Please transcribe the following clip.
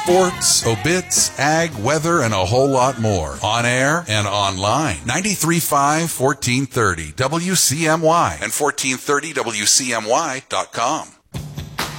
Sports, obits, ag, weather, and a whole lot more. On air and online. 93.5, 1430 WCMY and 1430WCMY.com.